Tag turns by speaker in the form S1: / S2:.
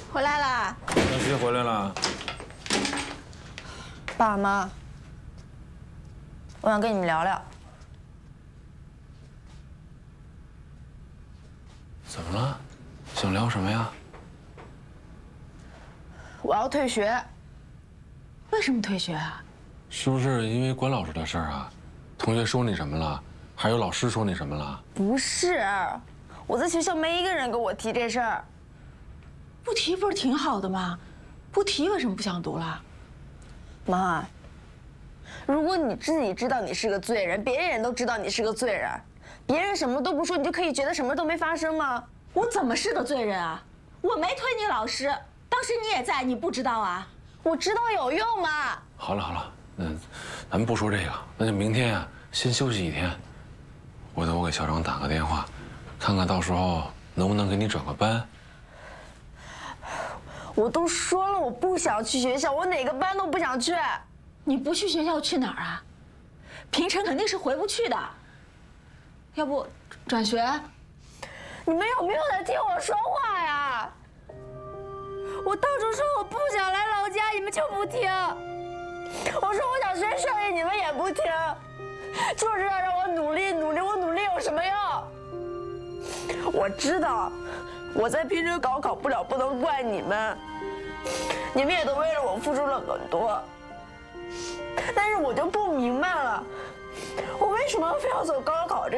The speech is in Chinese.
S1: 回来啦！
S2: 小西回来了。
S1: 爸妈，我想跟你们聊聊。
S2: 怎么了？想聊什么呀？
S1: 我要退学。为什么退学啊？
S2: 是不是因为关老师的事儿啊？同学说你什么了？还有老师说你什么了？
S1: 不是，我在学校没一个人跟我提这事儿。
S3: 不提不是挺好的吗？不提为什么不想读了？
S1: 妈，如果你自己知道你是个罪人，别人都知道你是个罪人，别人什么都不说，你就可以觉得什么都没发生吗？
S3: 我怎么是个罪人啊？我没推你老师，当时你也在，你不知道啊？
S1: 我知道有用吗？
S2: 好了，咱们不说这个，那就明天啊，先休息一天。我给校长打个电话，看看到时候能不能给你转个班。
S1: 我都说了，我不想去学校，我哪个班都不想去。
S3: 你不去学校去哪儿啊？平晨肯定是回不去的。要不转学？
S1: 你们有没有在听我说话呀？我到处说我不想来老家，你们就不听。我说我想学摄影，你们也不听，就是要让我努力，我努力有什么用？我知道，我在平时高考不了，不能怪你们，你们也都为了我付出了很多。但是我就不明白了，我为什么非要走高考这